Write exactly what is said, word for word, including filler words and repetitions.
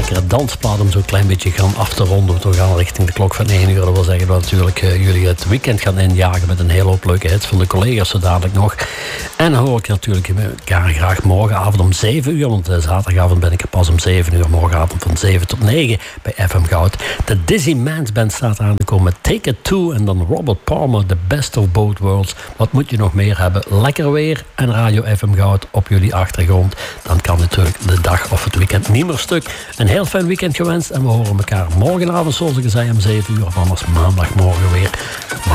lekkere dansplaat om zo'n klein beetje gaan af te ronden. We gaan richting de klok van één uur. Dat wil zeggen dat natuurlijk uh, jullie het weekend gaan injagen met een hele hoop leuke hits van de collega's zo dadelijk nog. En dan hoor ik natuurlijk elkaar graag morgenavond om zeven uur. Want uh, zaterdagavond ben ik er pas om zeven uur. Morgenavond van zeven tot negen bij F M Goud. De Dizzy Mans Band staat aan te komen. Take It Two en dan Robert Palmer, The Best of Both Worlds. Wat moet je nog meer hebben? Lekker weer en Radio F M Goud op jullie achtergrond. Dan kan natuurlijk de dag of het weekend niet meer stuk. Een heel fijn weekend gewenst en we horen elkaar morgenavond zoals ik zei om zeven uur of anders maandagmorgen weer.